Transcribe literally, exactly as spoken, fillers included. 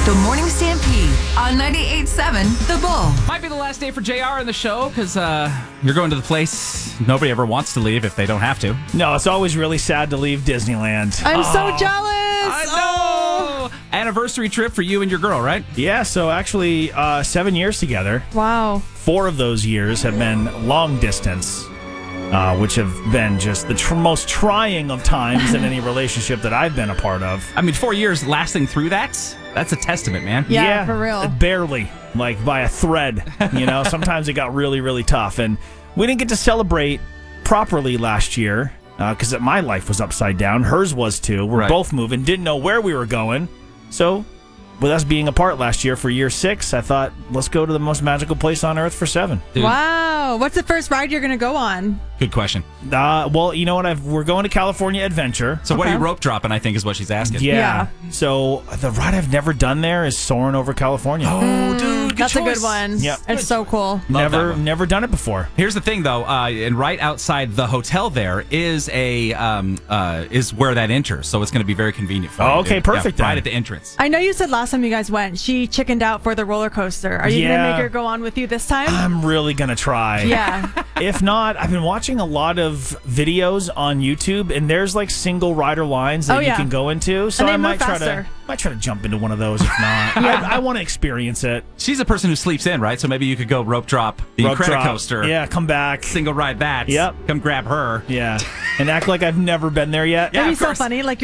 The Morning Stampede on ninety-eight point seven The Bull. Might be the last day for J R in the show because uh, you're going to the place nobody ever wants to leave if they don't have to. No, it's always really sad to leave Disneyland. I'm so jealous. I know. Anniversary trip for you and your girl, right? Yeah, so actually uh, seven years together. Wow. Four of those years have been long distance, uh, which have been just the tr- most trying of times in any relationship that I've been a part of. I mean, four years lasting through that, that's a testament, man. Yeah, for real. Barely, like by a thread. You know, sometimes it got really, really tough. And we didn't get to celebrate properly last year because my life was upside down. Hers was too. We're Right. both moving, didn't know where we were going. So with us being apart last year for year six, I thought, let's go to the most magical place on earth for seven. Dude. Wow. What's the first ride you're going to go on? Good question. Uh, well, you know what? I've, we're going to California Adventure. So what are Okay. you rope dropping, I think, is what she's asking. Yeah. So the ride I've never done there is soaring over California. Oh, dude, good That's a choice. good one. Yep. It's so cool. Love that never, one. never done it before. Here's the thing, though, uh, and right outside the hotel there is a um, uh, is where that enters, so it's going to be very convenient for you. Oh, okay, dude. perfect Yeah, right then. at the entrance. I know you said last time you guys went, she chickened out for the roller coaster. Are you going Yeah. to make her go on with you this time? I'm really gonna try. Yeah. If not, I've been watching a lot of videos on YouTube, and there's like single rider lines that Oh, you yeah. can go into. So And they I move might try faster. to might try to jump into one of those. If not, Yeah. I, I want to experience it. She's a person who sleeps in, right? So maybe you could go rope drop the Rope credit drop. coaster. Yeah, come back. Single ride that. Yep. Come grab her. Yeah, and act like I've never been there yet. Yeah, That'd be of so course. funny. Like,